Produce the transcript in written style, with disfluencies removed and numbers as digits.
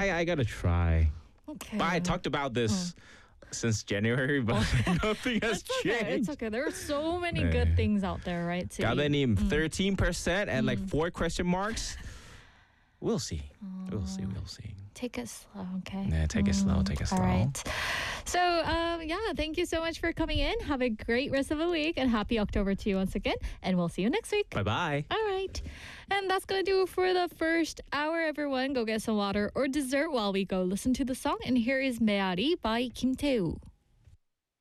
I gotta try. Okay. But I talked about this since January, but nothing has It's okay. changed. It's okay. There are so many 네. good things out there, right? To eat. 가베님 13% and like 4 question marks. We'll see. We'll see. Take it slow, okay? 네, take it slow. All right. So, thank you so much for coming in. Have a great rest of the week and happy October to you once again. And we'll see you next week. Bye-bye. All right. And that's going to do it for the first hour, everyone. Go get some water or dessert while we go listen to the song. And here is Meari by Kim Tae-woo.